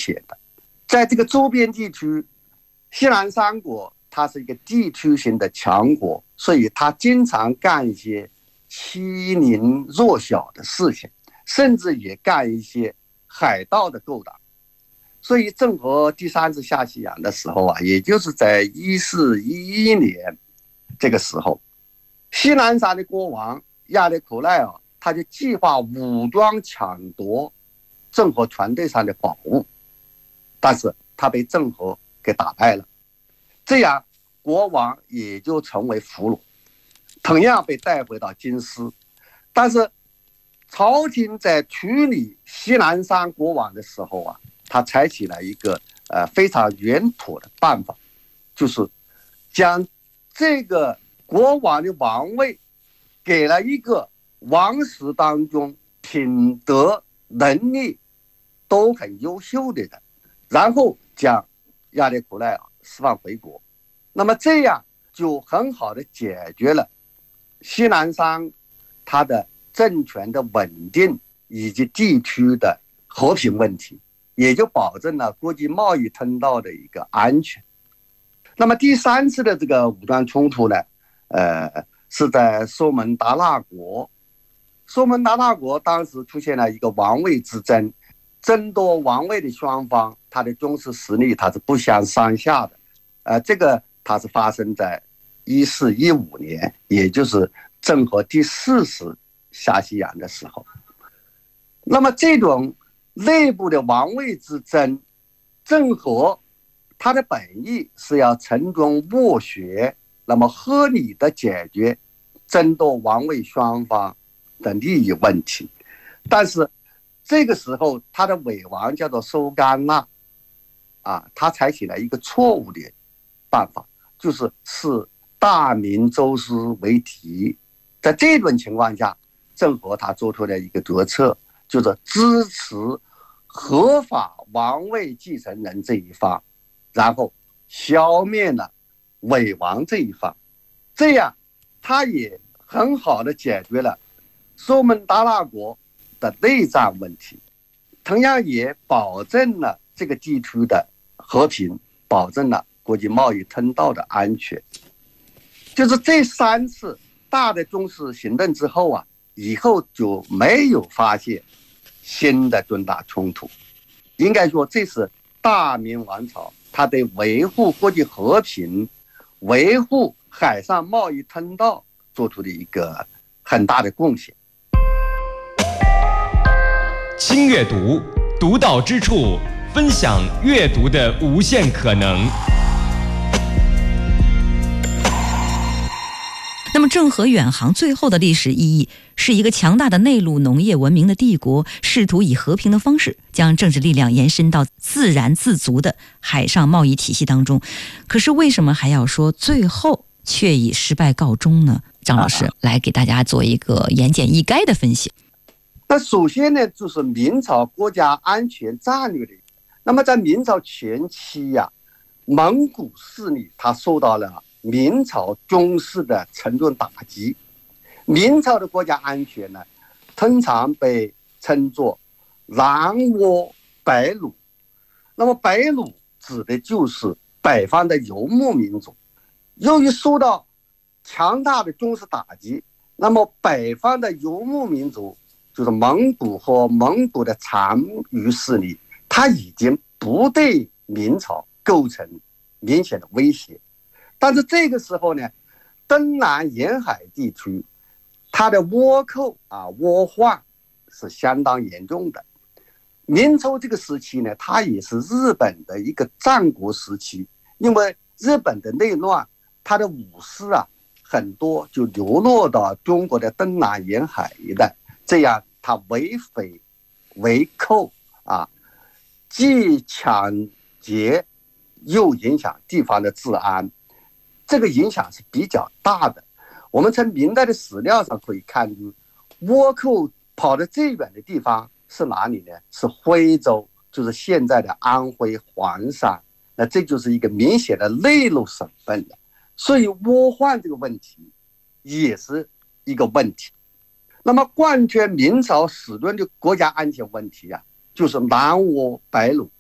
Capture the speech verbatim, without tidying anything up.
显的。在这个周边地区，西南三国它是一个地区型的强国，所以它经常干一些欺凌弱小的事情，甚至也干一些海盗的勾当。所以郑和第三次下西洋的时候啊，也就是在一四一一年这个时候，西南山的国王亚历苦奈尔他就计划武装抢夺郑和船队上的宝物，但是他被郑和给打败了，这样国王也就成为俘虏，同样被带回到京师。但是朝廷在处理西南山国王的时候啊，他采取了一个呃非常圆妥的办法，就是将这个国王的王位给了一个王室当中品德能力都很优秀的人，然后将亚历苦奈尔释放回国。那么这样就很好的解决了西南山它的政权的稳定以及地区的和平问题，也就保证了国际贸易通道的一个安全。那么第三次的这个武装冲突呢，呃，是在苏门答腊国。苏门答腊国当时出现了一个王位之争，争夺王位的双方，他的军事实力它是不相上下的。呃，这个它是发生在一四一五年，也就是郑和第四次下西洋的时候。那么这种内部的王位之争，郑和他的本意是要从中斡旋，那么合理的解决争夺王位双方的利益问题。但是这个时候他的伪王叫做收干纳啊，他采取了一个错误的办法，就是视大明周师为敌。在这种情况下，郑和他做出了一个决策，就是支持合法王位继承人这一方，然后消灭了伪王这一方。这样他也很好的解决了苏门答腊国的内战问题，同样也保证了这个地区的和平，保证了国际贸易通道的安全。就是这三次大的军事行动之后啊，以后就没有发现新的重大冲突。应该说这是大明王朝它对维护国际和平、维护海上贸易通道做出的一个很大的贡献。 轻阅读，独到之处，分享阅读的无限可能。 那么郑和远航最后的历史意义是一个强大的内陆农业文明的帝国试图以和平的方式将政治力量延伸到自然自足的海上贸易体系当中。可是为什么还要说最后却以失败告终呢？张老师来给大家做一个言简意赅的分析。 那首先呢，就是明朝国家安全战略的。那么在明朝前期呀、啊，蒙古势力它受到了明朝军事的沉重打击。明朝的国家安全呢，通常被称作南倭北虏。那么北虏指的就是北方的游牧民族。由于受到强大的军事打击，那么北方的游牧民族，就是蒙古和蒙古的残余势力，它已经不对明朝构成明显的威胁。但是这个时候呢，东南沿海地区它的倭寇啊倭患是相当严重的。明朝这个时期呢，它也是日本的一个战国时期，因为日本的内乱，它的武士啊很多就流落到中国的东南沿海一带，这样它为匪为寇啊，既抢劫又影响地方的治安，这个影响是比较大的。我们从明代的史料上可以看出，倭寇跑得最远的地方是哪里呢？是徽州，就是现在的安徽黄山。那这就是一个明显的内陆省份了。所以倭患这个问题也是一个问题。那么贯穿明朝始终的国家安全问题啊，就是南倭北虏。